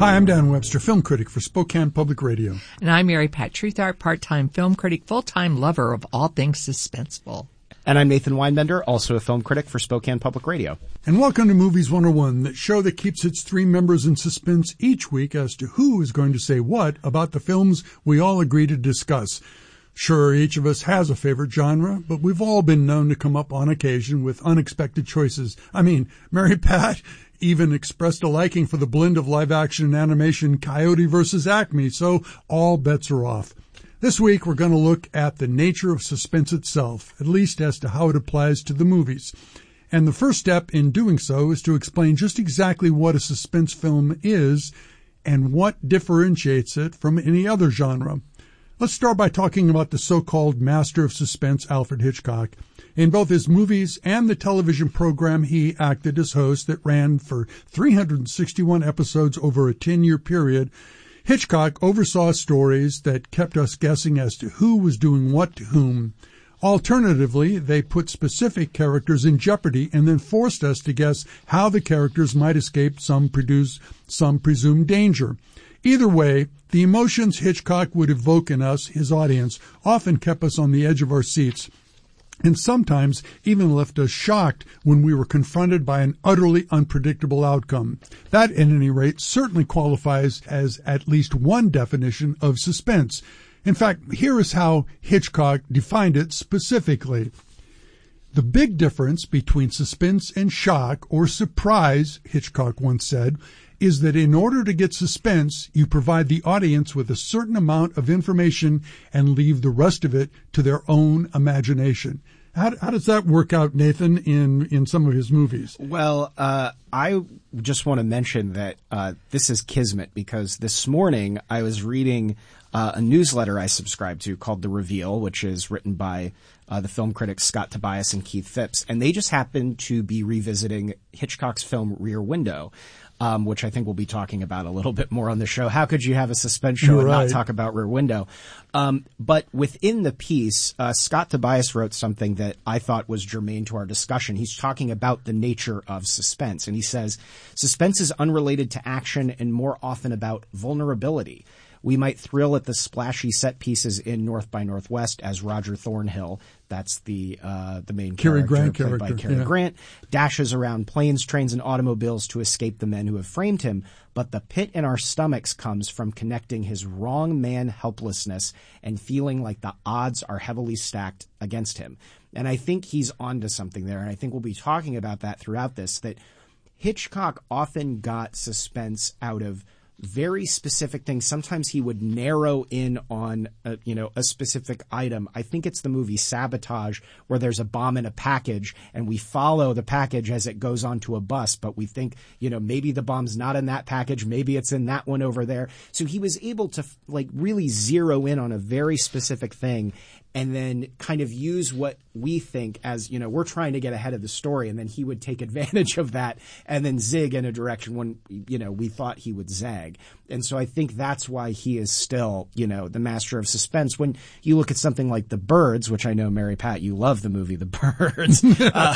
Hi, I'm Dan Webster, film critic for Spokane Public Radio. And I'm Mary Pat Truthart, part-time film critic, full-time lover of all things suspenseful. And I'm Nathan Weinbender, also a film critic for Spokane Public Radio. And welcome to Movies 101, that show that keeps its three members in suspense each week as to who is going to say what about the films we all agree to discuss. Sure, each of us has a favorite genre, but we've all been known to come up on occasion with unexpected choices. I mean, Mary Pat even expressed a liking for the blend of live-action and animation Coyote vs. Acme, so all bets are off. This week, we're going to look at the nature of suspense itself, at least as to how it applies to the movies. And the first step in doing so is to explain just exactly what a suspense film is and what differentiates it from any other genre. Let's start by talking about the so-called master of suspense, Alfred Hitchcock. In both his movies and the television program he acted as host that ran for 361 episodes over a 10-year period, Hitchcock oversaw stories that kept us guessing as to who was doing what to whom. Alternatively, they put specific characters in jeopardy and then forced us to guess how the characters might escape some presumed danger. Either way, the emotions Hitchcock would evoke in us, his audience, often kept us on the edge of our seats, and sometimes even left us shocked when we were confronted by an utterly unpredictable outcome. That, at any rate, certainly qualifies as at least one definition of suspense. In fact, here is how Hitchcock defined it specifically. The big difference between suspense and shock, or surprise, Hitchcock once said, is that in order to get suspense, you provide the audience with a certain amount of information and leave the rest of it to their own imagination. How does that work out, Nathan, in some of his movies? Well, I just want to mention that this is kismet, because this morning I was reading a newsletter I subscribe to called The Reveal, which is written by the film critics Scott Tobias and Keith Phipps, and they just happened to be revisiting Hitchcock's film Rear Window, which I think we'll be talking about a little bit more on the show. How could you have a suspense show and not talk about Rear Window? But within the piece, Scott Tobias wrote something that I thought was germane to our discussion. He's talking about the nature of suspense, and he says, suspense is unrelated to action and more often about vulnerability. We might thrill at the splashy set pieces in North by Northwest as Roger Thornhill, that's the main character, played by Cary Grant, dashes around planes, trains, and automobiles to escape the men who have framed him. But the pit in our stomachs comes from connecting his wrong man helplessness and feeling like the odds are heavily stacked against him. And I think he's onto something there, and I think we'll be talking about that throughout this, that Hitchcock often got suspense out of very specific things. Sometimes he would narrow in on a specific item. I think it's the movie Sabotage, where there's a bomb in a package and we follow the package as it goes onto a bus, but we think, maybe the bomb's not in that package, maybe it's in that one over there. So he was able to really zero in on a very specific thing and then kind of use what we think as, we're trying to get ahead of the story, and then he would take advantage of that and then zig in a direction when, we thought he would zag. And so I think that's why he is still, the master of suspense. When you look at something like The Birds, which I know, Mary Pat, you love the movie The Birds.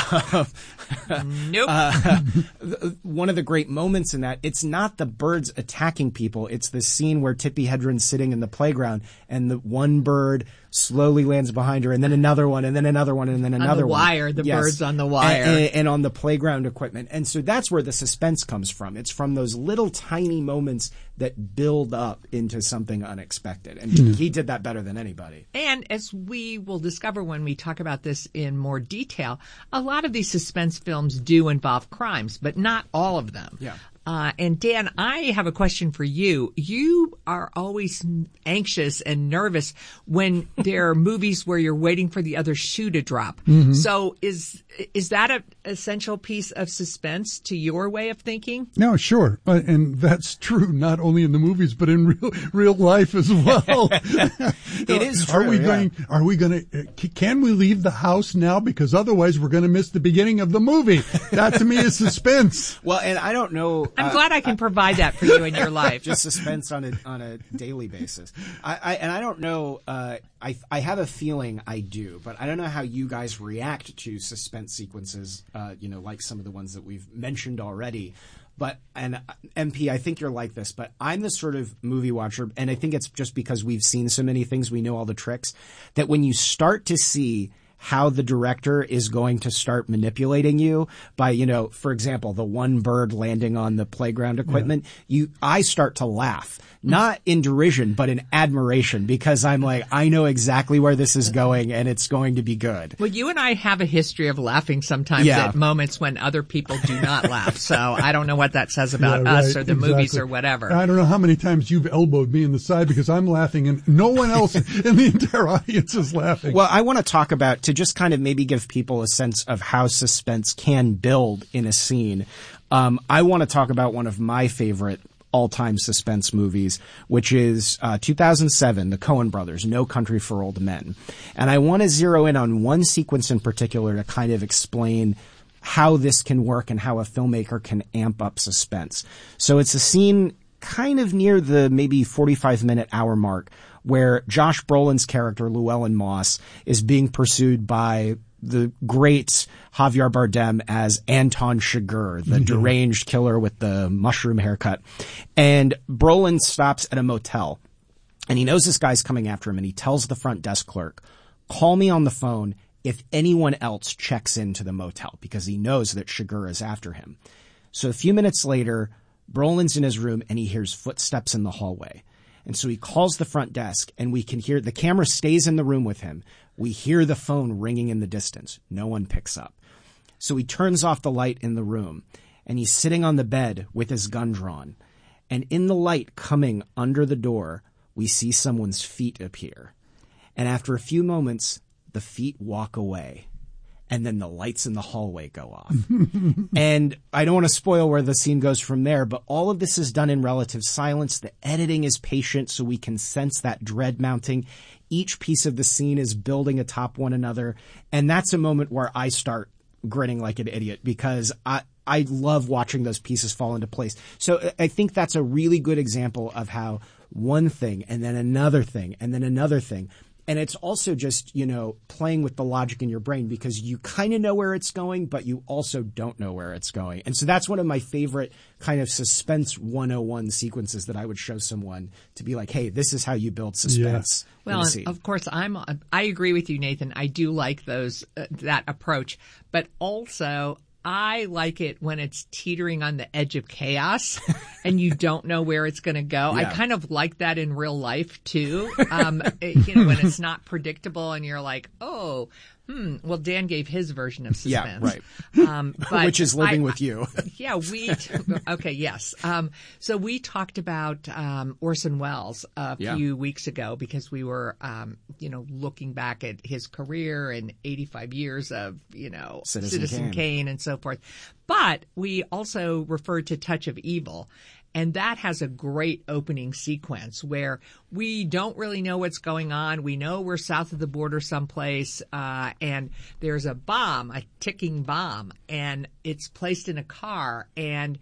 Nope. One of the great moments in that, it's not the birds attacking people. It's the scene where Tippi Hedren's sitting in the playground and the one bird slowly lands behind her, and then another one, and then another one, and then another one. On the wire, the birds on the wire. And on the playground equipment. And so that's where the suspense comes from. It's from those little tiny moments that build up into something unexpected. And he did that better than anybody. And as we will discover when we talk about this in more detail, a lot of these suspense films do involve crimes, but not all of them. Yeah. And Dan, I have a question for you. You are always anxious and nervous when there are movies where you're waiting for the other shoe to drop. Mm-hmm. So is that an essential piece of suspense to your way of thinking? No, sure. And that's true not only in the movies, but in real life as well. It is true. Can we leave the house now? Because otherwise we're going to miss the beginning of the movie. That to me is suspense. Well, and I don't know. I'm glad I can provide that for you in your life. Just suspense on a daily basis. I don't know. I have a feeling I do, but I don't know how you guys react to suspense sequences. Like some of the ones that we've mentioned already. But, and MP, I think you're like this, but I'm the sort of movie watcher, and I think it's just because we've seen so many things, we know all the tricks, that when you start to see how the director is going to start manipulating you by, for example, the one bird landing on the playground equipment, I start to laugh, not in derision, but in admiration, because I'm like, I know exactly where this is going and it's going to be good. Well, you and I have a history of laughing sometimes at moments when other people do not laugh. So I don't know what that says about us or the movies or whatever. I don't know how many times you've elbowed me in the side because I'm laughing and no one else in the entire audience is laughing. Well, I want to talk about, to just kind of maybe give people a sense of how suspense can build in a scene. I want to talk about one of my favorite all-time suspense movies, which is 2007, the Coen brothers, No Country for Old Men. And I want to zero in on one sequence in particular to kind of explain how this can work and how a filmmaker can amp up suspense. So it's a scene kind of near the maybe 45-minute hour mark where Josh Brolin's character, Llewellyn Moss, is being pursued by the great Javier Bardem as Anton Chigurh, the deranged killer with the mushroom haircut. And Brolin stops at a motel, and he knows this guy's coming after him, and he tells the front desk clerk, call me on the phone if anyone else checks into the motel, because he knows that Chigurh is after him. So a few minutes later, Brolin's in his room, and he hears footsteps in the hallway. And so he calls the front desk, and we can hear the camera stays in the room with him. We hear the phone ringing in the distance. No one picks up. So he turns off the light in the room, and he's sitting on the bed with his gun drawn. And in the light coming under the door, we see someone's feet appear. And after a few moments, the feet walk away. And then the lights in the hallway go off. And I don't want to spoil where the scene goes from there, but all of this is done in relative silence. The editing is patient so we can sense that dread mounting. Each piece of the scene is building atop one another. And that's a moment where I start grinning like an idiot because I love watching those pieces fall into place. So I think that's a really good example of how one thing and then another thing and then another thing. And it's also just, playing with the logic in your brain because you kind of know where it's going, but you also don't know where it's going. And so that's one of my favorite kind of suspense 101 sequences that I would show someone to be like, hey, this is how you build suspense. Yeah. Well, of course, I agree with you, Nathan. I do like that approach, but also I like it when it's teetering on the edge of chaos and you don't know where it's going to go. Yeah. I kind of like that in real life too. When it's not predictable and you're like, oh, well, Dan gave his version of suspense. Yeah, right. But which is living with you. Yeah, okay, yes. So we talked about Orson Welles a few weeks ago because we were, looking back at his career and 85 years of, Citizen Kane and so forth. But we also referred to Touch of Evil. And that has a great opening sequence where we don't really know what's going on. We know we're south of the border someplace, and there's a ticking bomb, and it's placed in a car, and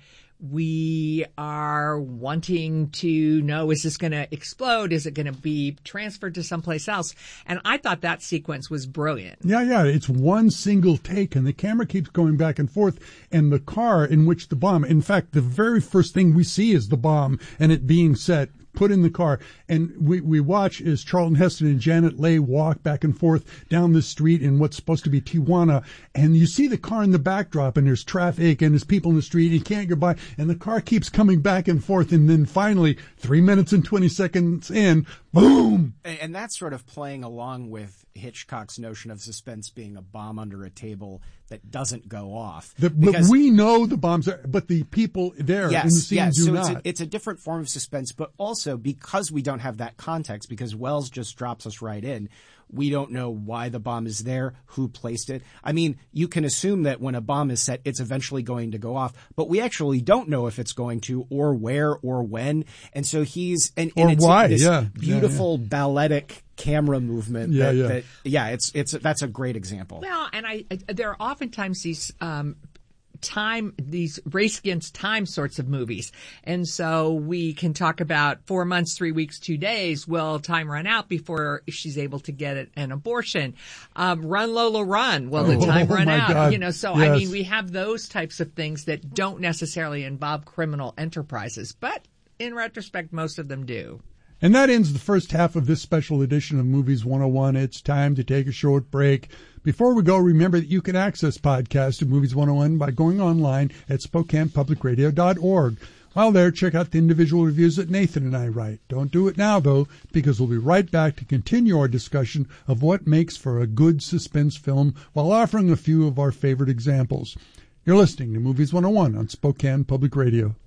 we are wanting to know, is this going to explode? Is it going to be transferred to someplace else? And I thought that sequence was brilliant. Yeah. It's one single take, and the camera keeps going back and forth, and the car in which the bomb, in fact, the very first thing we see is the bomb and it being set, put in the car. And we watch as Charlton Heston and Janet Leigh walk back and forth down the street in what's supposed to be Tijuana. And you see the car in the backdrop, and there's traffic, and there's people in the street. You can't get by. And the car keeps coming back and forth. And then finally, 3 minutes and 20 seconds in, boom! And that's sort of playing along with Hitchcock's notion of suspense being a bomb under a table that doesn't go off. But we know the bombs are, but the people there in the scene do not. It's a different form of suspense, but also because we don't have that context, because Wells just drops us right in, we don't know why the bomb is there, who placed it. I mean, you can assume that when a bomb is set, it's eventually going to go off, but we actually don't know if it's going to, or where, or when. And so it's why. This beautiful balletic camera movement. That's a great example. Well, and there are oftentimes these these race against time sorts of movies. And so we can talk about 4 months, 3 weeks, 2 days. Will time run out before she's able to get an abortion? Run, Lola, run. Will the time run out? God. So Yes. I mean, we have those types of things that don't necessarily involve criminal enterprises, but in retrospect, most of them do. And that ends the first half of this special edition of Movies 101. It's time to take a short break. Before we go, remember that you can access podcasts of Movies 101 by going online at SpokanePublicRadio.org. While there, check out the individual reviews that Nathan and I write. Don't do it now, though, because we'll be right back to continue our discussion of what makes for a good suspense film while offering a few of our favorite examples. You're listening to Movies 101 on Spokane Public Radio.